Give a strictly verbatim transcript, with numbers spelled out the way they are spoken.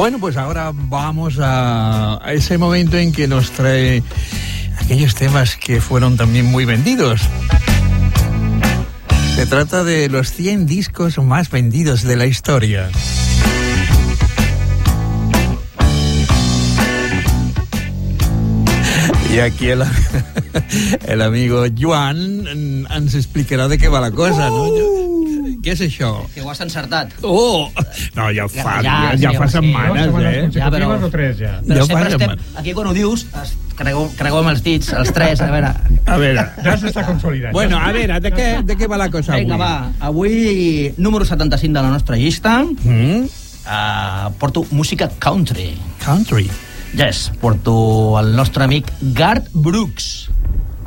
Bueno, pues ahora vamos a, a ese momento en que nos trae aquellos temas que fueron también muy vendidos. Se trata de los cien discos más vendidos de la historia. Y aquí el, el amigo Joan ens explicarà de què va la cosa, no? Què és això? Que ho has encertat. Oh! No, ja fa, ja, ja, ja sí, fa sí, setmanes, Dos setmanes eh? consecutives Ja, però- o tres, ja. Però Ja sempre fa estem... setmana. Aquí quan ho dius, es- cregueu, cregueu amb els dits, els tres, a veure... A veure... Ja s'està consolidat. Bueno, a veure, de què, de què va la cosa avui? Vinga, va. Avui, número setanta-cinc de la nostra llista, Mm? uh, porto música country. Country. Yes, porto el nostre amic Garth Brooks.